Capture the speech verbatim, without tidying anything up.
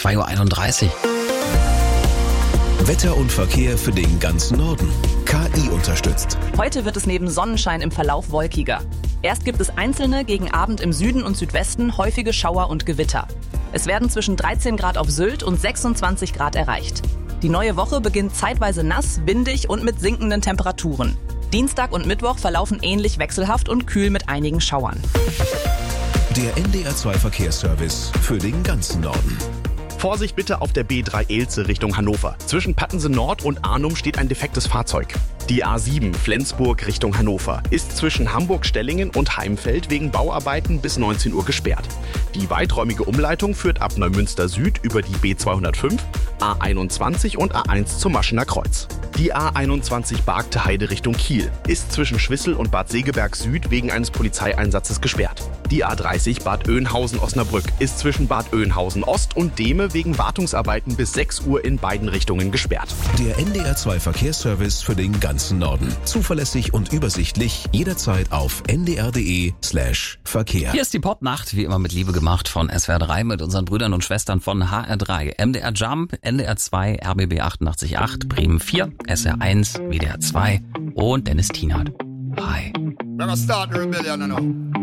zwei Uhr einunddreißig. Wetter und Verkehr für den ganzen Norden. K I unterstützt. Heute wird es neben Sonnenschein im Verlauf wolkiger. Erst gibt es einzelne, gegen Abend im Süden und Südwesten häufige Schauer und Gewitter. Es werden zwischen dreizehn Grad auf Sylt und sechsundzwanzig Grad erreicht. Die neue Woche beginnt zeitweise nass, windig und mit sinkenden Temperaturen. Dienstag und Mittwoch verlaufen ähnlich wechselhaft und kühl mit einigen Schauern. Der N D R zwei Verkehrsservice für den ganzen Norden. Vorsicht bitte auf der B drei Elze Richtung Hannover. Zwischen Pattensen Nord und Arnum steht ein defektes Fahrzeug. Die A sieben Flensburg Richtung Hannover ist zwischen Hamburg-Stellingen und Heimfeld wegen Bauarbeiten bis neunzehn Uhr gesperrt. Die weiträumige Umleitung führt ab Neumünster Süd über die B zweihundertfünf, A einundzwanzig und A eins zum Maschener Kreuz. Die A einundzwanzig Bargte Heide Richtung Kiel ist zwischen Schwissel und Bad Segeberg Süd wegen eines Polizeieinsatzes gesperrt. Die A dreißig Bad Oeynhausen-Osnabrück ist zwischen Bad Oeynhausen Ost und Dehme wegen Wartungsarbeiten bis sechs Uhr in beiden Richtungen gesperrt. Der N D R zwei Verkehrsservice für den ganzen Norden. Zuverlässig und übersichtlich, jederzeit auf n d r punkt d e slash Verkehr. Hier ist die Popnacht, wie immer mit Liebe gemacht von S W R drei mit unseren Brüdern und Schwestern von H R drei. M D R Jump, N D R zwei, R B B achtundachtzig Komma acht, Bremen vier, S R eins, W D R zwei und Dennis Tienert. Hi. We're gonna start the rebellion now.